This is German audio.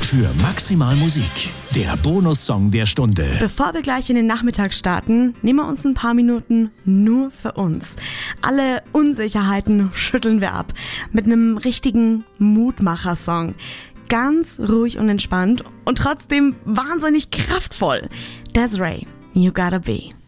für Maximal Musik. Der Bonussong der Stunde. Bevor wir gleich in den Nachmittag starten, nehmen wir uns ein paar Minuten nur für uns. Alle Unsicherheiten schütteln wir ab mit einem richtigen Mutmacher-Song. Ganz ruhig und entspannt und trotzdem wahnsinnig kraftvoll. Des'ree, You Gotta Be.